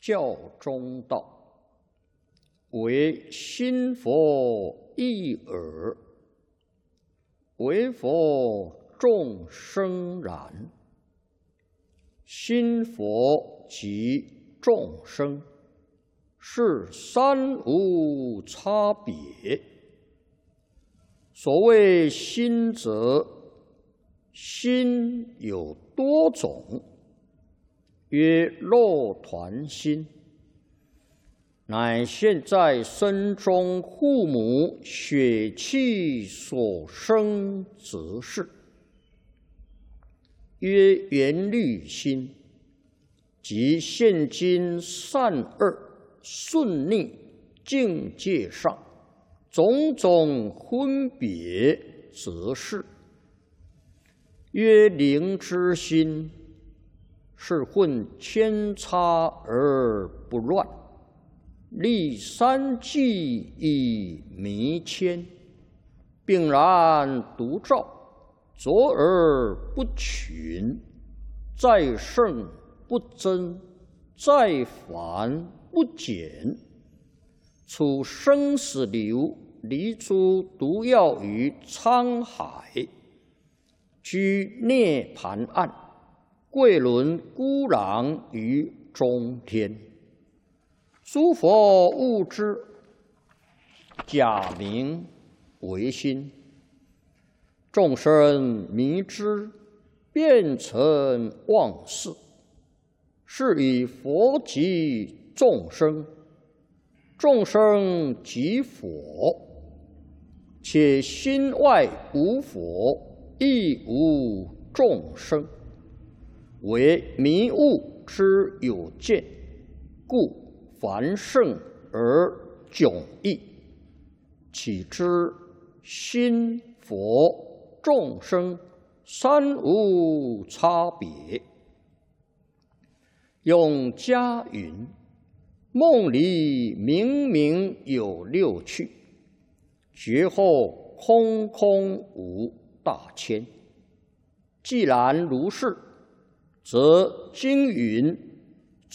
教中道，唯心佛一耳，唯佛众生然。心佛即众生，是三无差别。所谓心者，心有多种，曰肉团心，乃现在身中父母血气所生之事。曰缘虑心，即现今善恶顺逆境界上种种分别之事。曰灵之心，是混千差而不乱，立三际以弥谦，并然独照，浊而不群，在圣不增，在繁不减。处生死流，离诸毒药于沧海，居涅盘岸，贵轮孤狼于中天。诸佛悟之，假名为心；众生迷之，变成妄事。是以佛即众生，众生即佛。且心外无佛，亦无众生，为迷悟之有见，故繁盛而迥异。岂知心佛众生三无差别。永嘉云：梦里明明有六趣，觉后空空无大千。既然如是，则经云